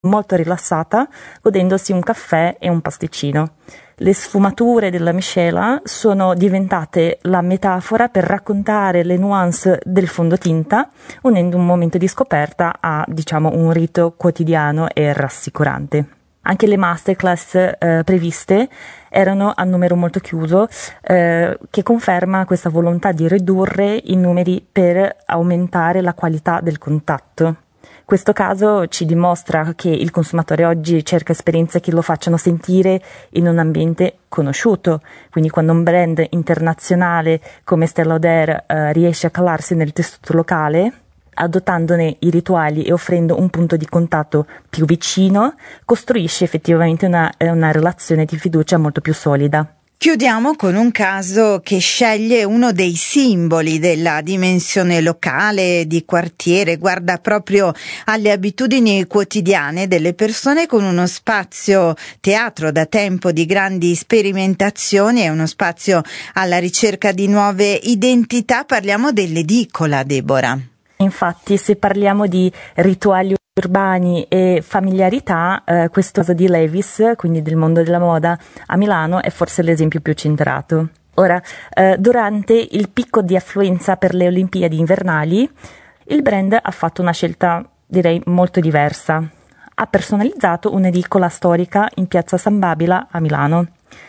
molto rilassata, godendosi un caffè e un pasticcino. Le sfumature della miscela sono diventate la metafora per raccontare le nuance del fondotinta, unendo un momento di scoperta a, un rito quotidiano e rassicurante. Anche le masterclass previste erano a numero molto chiuso, che conferma questa volontà di ridurre i numeri per aumentare la qualità del contatto. Questo caso ci dimostra che il consumatore oggi cerca esperienze che lo facciano sentire in un ambiente conosciuto, quindi quando un brand internazionale come Estée Lauder riesce a calarsi nel tessuto locale, adottandone i rituali e offrendo un punto di contatto più vicino, costruisce effettivamente una relazione di fiducia molto più solida. Chiudiamo con un caso che sceglie uno dei simboli della dimensione locale, di quartiere, guarda proprio alle abitudini quotidiane delle persone con uno spazio teatro da tempo di grandi sperimentazioni e uno spazio alla ricerca di nuove identità. Parliamo dell'edicola, Deborah. Infatti, se parliamo di rituali urbani e familiarità, questo caso di Levi's, quindi del mondo della moda a Milano, è forse l'esempio più centrato. Ora, durante il picco di affluenza per le Olimpiadi invernali, il brand ha fatto una scelta, direi, molto diversa. Ha personalizzato un'edicola storica in piazza San Babila a Milano.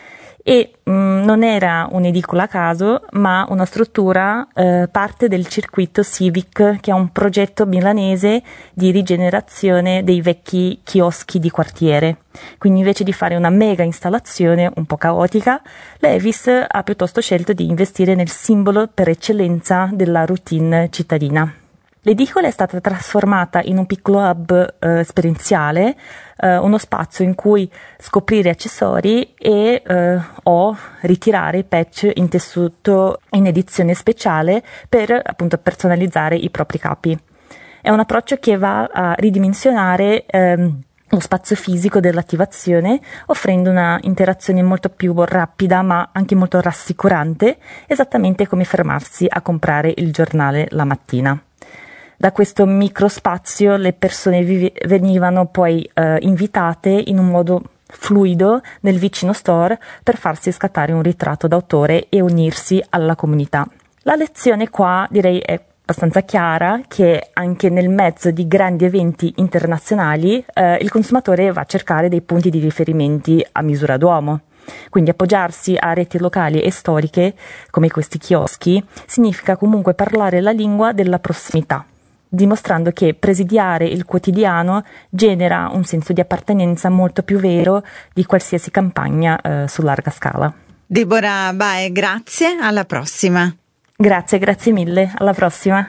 E non era un'edicola a caso, ma una struttura parte del circuito Civic, che è un progetto milanese di rigenerazione dei vecchi chioschi di quartiere. Quindi invece di fare una mega installazione un po' caotica, Levi's ha piuttosto scelto di investire nel simbolo per eccellenza della routine cittadina. L'edicola è stata trasformata in un piccolo hub esperienziale, uno spazio in cui scoprire accessori e o ritirare patch in tessuto in edizione speciale per appunto personalizzare i propri capi. È un approccio che va a ridimensionare lo spazio fisico dell'attivazione, offrendo una interazione molto più rapida ma anche molto rassicurante, esattamente come fermarsi a comprare il giornale la mattina. Da questo microspazio le persone venivano poi invitate in un modo fluido nel vicino store per farsi scattare un ritratto d'autore e unirsi alla comunità. La lezione qua, direi, è abbastanza chiara, che anche nel mezzo di grandi eventi internazionali il consumatore va a cercare dei punti di riferimenti a misura d'uomo. Quindi appoggiarsi a reti locali e storiche come questi chioschi significa comunque parlare la lingua della prossimità, dimostrando che presidiare il quotidiano genera un senso di appartenenza molto più vero di qualsiasi campagna su larga scala. Deborah Bae, grazie, alla prossima. Grazie mille, alla prossima.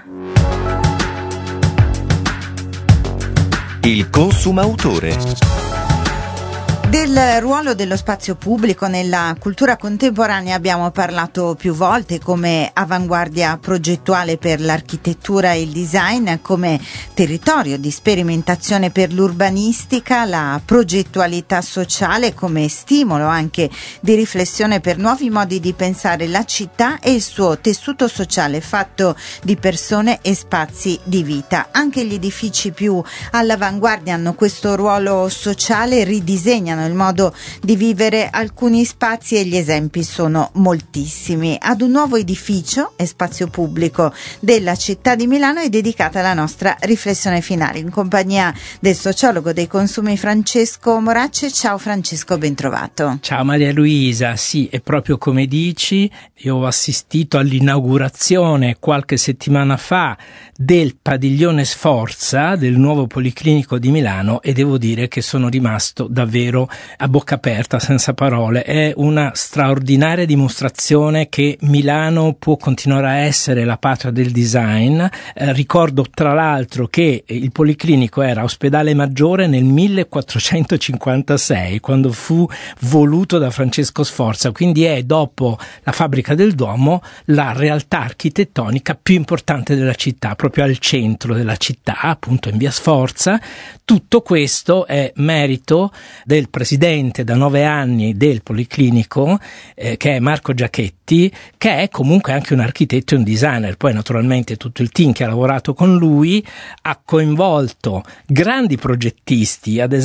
Il consumautore. Del ruolo dello spazio pubblico nella cultura contemporanea abbiamo parlato più volte come avanguardia progettuale per l'architettura e il design, come territorio di sperimentazione per l'urbanistica, la progettualità sociale come stimolo anche di riflessione per nuovi modi di pensare la città e il suo tessuto sociale fatto di persone e spazi di vita. Anche gli edifici più all'avanguardia hanno questo ruolo sociale, ridisegnano il modo di vivere alcuni spazi e gli esempi sono moltissimi. Ad un nuovo edificio e spazio pubblico della città di Milano è dedicata la nostra riflessione finale in compagnia del sociologo dei consumi Francesco Moracce. Ciao Francesco, ben trovato. Ciao Maria Luisa, sì, è proprio come dici, io ho assistito all'inaugurazione qualche settimana fa del padiglione Sforza del nuovo Policlinico di Milano e devo dire che sono rimasto davvero a bocca aperta, senza parole. È una straordinaria dimostrazione che Milano può continuare a essere la patria del design. Ricordo tra l'altro che il Policlinico era ospedale maggiore nel 1456 quando fu voluto da Francesco Sforza, quindi è, dopo la Fabbrica del Duomo, la realtà architettonica più importante della città, proprio al centro della città, appunto in via Sforza. Tutto questo è merito del presidente da 9 anni del Policlinico, che è Marco Giachetti, che è comunque anche un architetto e un designer. Poi naturalmente tutto il team che ha lavorato con lui ha coinvolto grandi progettisti, ad